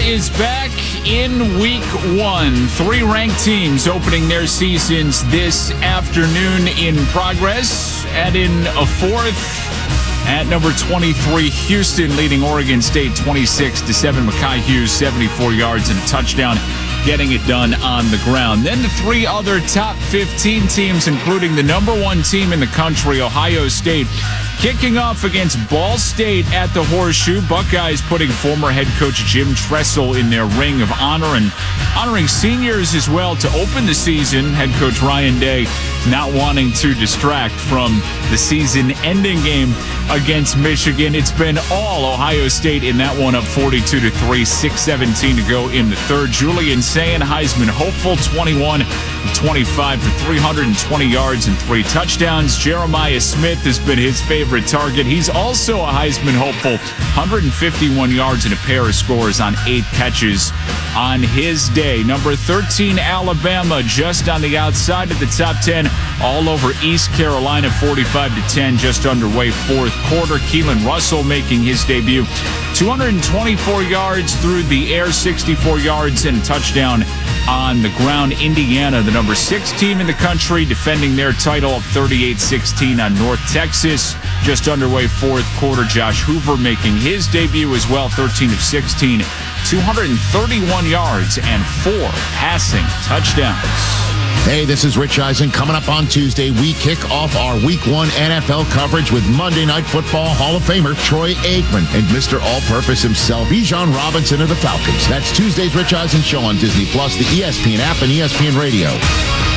is back in week one. 3 ranked teams opening their seasons this afternoon in progress. Add in a 4th at number 23, Houston leading Oregon State 26-7. Mekhi Hughes, 74 yards and a touchdown, getting it done on the ground. Then the 3 other top 15 teams, including the number 1 team in the country, Ohio State, kicking off against Ball State at the Horseshoe. Buckeyes putting former head coach Jim Tressel in their ring of honor and honoring seniors as well to open the season. Head coach Ryan Day not wanting to distract from the season-ending game against Michigan. It's been all Ohio State in that one, up 42-3, 6:17 to go in the third. Julian Sayin, Heisman hopeful, 21-25 for 320 yards and 3 touchdowns. Jeremiah Smith has been his favorite target. He's also a Heisman hopeful, 151 yards and a pair of scores on 8 catches on his day. Number 13, Alabama, just on the outside of the top 10, all over East Carolina, 45-10, just underway fourth quarter. Keelan Russell making his debut, 224 yards through the air, 64 yards and a touchdown on the ground. Indiana, the number 6 team in the country, defending their title, up 38-16 on North Texas. Just underway fourth quarter. Josh Hoover making his debut as well, 13 of 16, 231 yards and 4 passing touchdowns. Hey, this is Rich Eisen. Coming up on Tuesday, we kick off our Week 1 NFL coverage with Monday Night Football Hall of Famer Troy Aikman and Mr. All-Purpose himself, Bijan Robinson of the Falcons. That's Tuesday's Rich Eisen Show on Disney+, the ESPN app, and ESPN Radio.